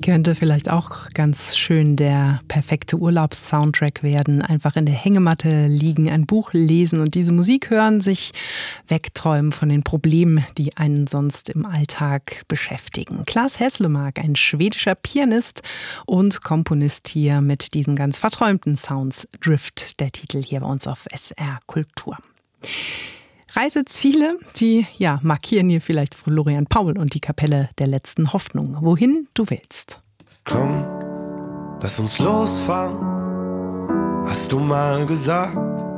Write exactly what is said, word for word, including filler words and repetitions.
Könnte vielleicht auch ganz schön der perfekte Urlaubssoundtrack werden. Einfach in der Hängematte liegen, ein Buch lesen und diese Musik hören, sich wegträumen von den Problemen, die einen sonst im Alltag beschäftigen. Claes Heslemark, ein schwedischer Pianist und Komponist hier mit diesen ganz verträumten Sounds. Drift, der Titel hier bei uns auf S R Kultur. Reiseziele, die ja, markieren hier vielleicht Florian Paul und die Kapelle der letzten Hoffnung. Wohin du willst. Komm, lass uns losfahren, hast du mal gesagt.